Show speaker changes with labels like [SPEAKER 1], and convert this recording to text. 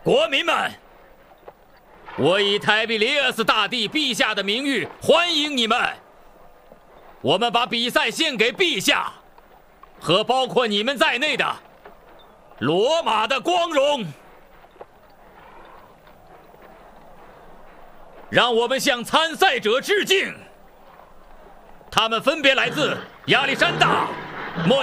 [SPEAKER 1] 国民们，我以泰比利厄斯大帝陛下的名誉欢迎你们。我们把比赛献给陛下，和包括你们在内的罗马的光荣。让我们向参赛者致敬。他们分别来自亚历山大、莫。